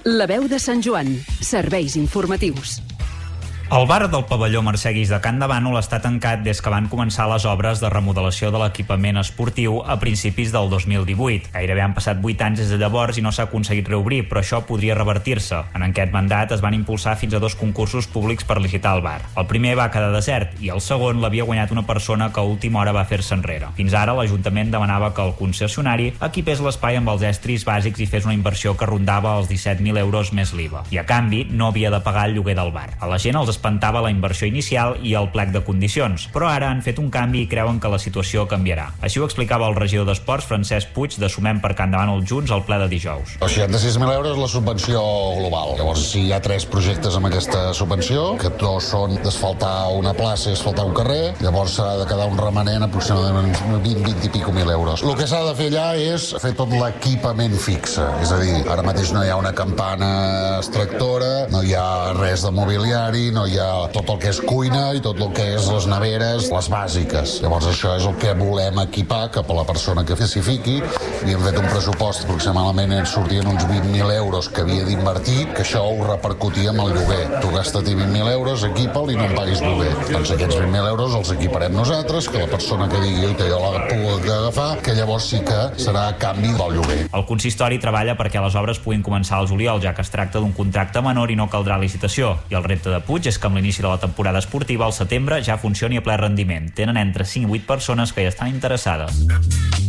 La veu de Sant Joan. Serveis informatius. El bar del pavelló Mercè Guix de Can de Bànol està tancat des que van començar les obres de remodelació de l'equipament esportiu a principis del 2018. Gairebé han passat 8 anys des de llavors i no s'ha aconseguit reobrir, però això podria revertir-se. En aquest mandat es van impulsar fins a 2 concursos públics per licitar el bar. El primer va quedar desert i el segon l'havia guanyat una persona que a última hora va fer-se enrere. Fins ara l'Ajuntament demanava que el concessionari equipés l'espai amb els estris bàsics i fes una inversió que rondava els 17.000 euros més l'IVA. I a canvi no havia de pagar el lloguer del bar. A la gent els espantava la inversió inicial i el plec de condicions, però ara han fet un canvi i creuen que la situació canviarà. Així ho explicava el regidor d'Esports, Francesc Puig, de Sumem per Can de Bànol Junts, al ple de dijous. Els 66.000 euros és la subvenció global. Llavors, si hi ha 3 projectes amb aquesta subvenció, que 2 són d'asfaltar una plaça i asfaltar un carrer, llavors s'ha de quedar un remanent aproximadament 20 i pico mil euros. El que s'ha de fer allà és fer tot l'equipament fixe, és a dir, ara mateix no hi ha una campana extractora, no hi ha res de mobiliari, no hi ha tot el que és cuina i tot el que és les neveres, les bàsiques. Llavors això és el que volem equipar cap a la persona que s'hi fiqui. Havíem fet un pressupost, aproximadament ens sortien uns 20.000 euros que havia d'invertir, que això ho repercutia amb el lloguer. Tu gasta't 20.000 euros, equipa'l i no em paguis lloguer. Doncs aquests 20.000 euros els equiparem nosaltres, que la persona que digui que jo la puc agafar, que llavors sí que serà a canvi del lloguer. El consistori treballa perquè les obres puguin començar al juliol, ja que es tracta d'un contracte menor i no caldrà licitació. I el repte de Puig és que amb l'inici de la temporada esportiva al setembre ja funcioni a ple rendiment. Tenen entre 5 i 8 persones que hi estan interessades.